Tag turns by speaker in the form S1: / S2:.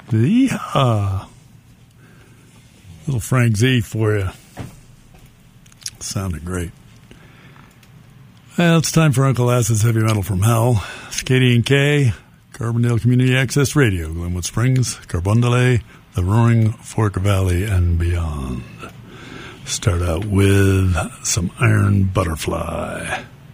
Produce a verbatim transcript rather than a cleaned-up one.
S1: Yeehaw. Little Frank Z for you. Sounded great. Well, it's time for Uncle Acid's Heavy Metal from Hell. It's K D and K, Carbondale Community Access Radio, Glenwood Springs, Carbondale, the Roaring Fork Valley, and beyond. Start out with some Iron Butterfly.